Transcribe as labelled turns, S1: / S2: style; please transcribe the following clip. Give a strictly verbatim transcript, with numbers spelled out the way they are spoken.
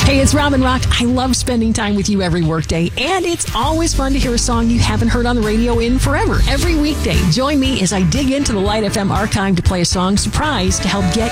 S1: Hey, it's Robin Rock. I love spending time with you every workday, and it's always fun to hear a song you haven't heard on the radio in forever. Every weekday, join me as I dig into the Light F M archive to play a song surprise to help get